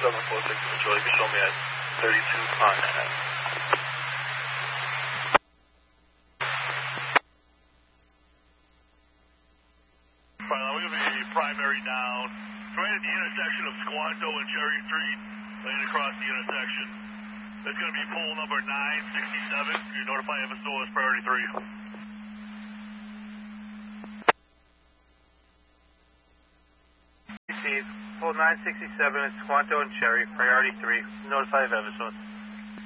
746 Enjoy, you show me at 32 on that. We're going to be primary down. Right at the intersection of Squanto and Cherry Street, laying across the intersection. That's going to be pole number 967. You notify FSOS priority 3. Pole 967 at Squanto and Cherry, priority 3. Notify of Eversource.